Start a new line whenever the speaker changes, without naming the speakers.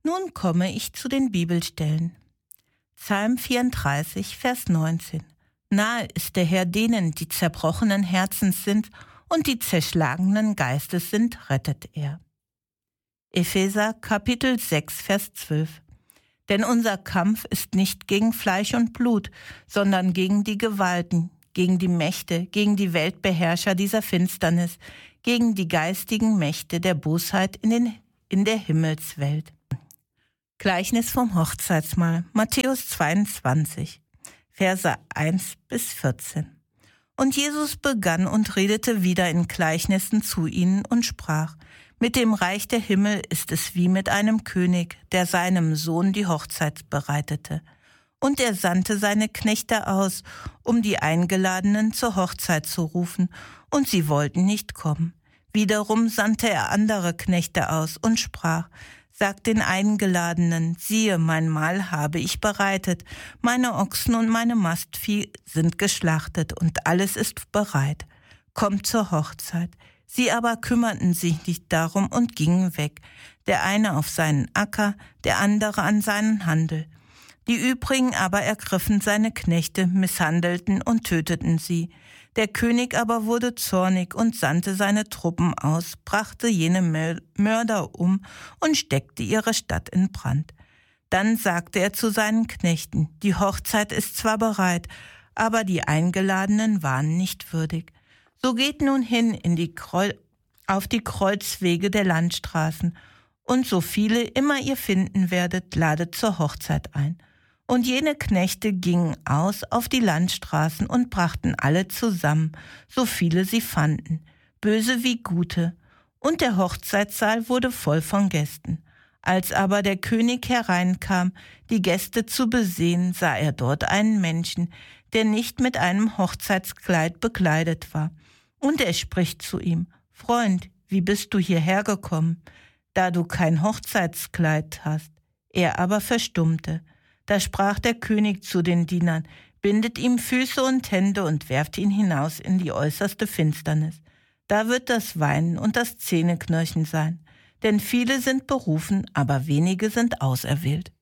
Nun komme ich zu den Bibelstellen. Psalm 34, Vers 19. Nahe ist der Herr denen, die zerbrochenen Herzens sind und die zerschlagenen Geistes sind, rettet er. Epheser Kapitel 6, Vers 12. Denn unser Kampf ist nicht gegen Fleisch und Blut, sondern gegen die Gewalten, gegen die Mächte, gegen die Weltbeherrscher dieser Finsternis, gegen die geistigen Mächte der Bosheit in der Himmelswelt. Gleichnis vom Hochzeitsmahl, Matthäus 22, Verse 1 bis 14. Und Jesus begann und redete wieder in Gleichnissen zu ihnen und sprach: Mit dem Reich der Himmel ist es wie mit einem König, der seinem Sohn die Hochzeit bereitete. Und er sandte seine Knechte aus, um die Eingeladenen zur Hochzeit zu rufen, und sie wollten nicht kommen. Wiederum sandte er andere Knechte aus und sprach: Sagt den Eingeladenen, siehe, mein Mahl habe ich bereitet, meine Ochsen und meine Mastvieh sind geschlachtet und alles ist bereit. Kommt zur Hochzeit. Sie aber kümmerten sich nicht darum und gingen weg, der eine auf seinen Acker, der andere an seinen Handel. Die übrigen aber ergriffen seine Knechte, misshandelten und töteten sie. Der König aber wurde zornig und sandte seine Truppen aus, brachte jene Mörder um und steckte ihre Stadt in Brand. Dann sagte er zu seinen Knechten: Die Hochzeit ist zwar bereit, aber die Eingeladenen waren nicht würdig. So geht nun hin auf die Kreuzwege der Landstraßen, und so viele immer ihr finden werdet, ladet zur Hochzeit ein. Und jene Knechte gingen aus auf die Landstraßen und brachten alle zusammen, so viele sie fanden, böse wie gute. Und der Hochzeitssaal wurde voll von Gästen. Als aber der König hereinkam, die Gäste zu besehen, sah er dort einen Menschen, der nicht mit einem Hochzeitskleid bekleidet war. Und er spricht zu ihm: Freund, wie bist du hierher gekommen, da du kein Hochzeitskleid hast? Er aber verstummte. Da sprach der König zu den Dienern: Bindet ihm Füße und Hände und werft ihn hinaus in die äußerste Finsternis. Da wird das Weinen und das Zähneknirschen sein. Denn viele sind berufen, aber wenige sind auserwählt.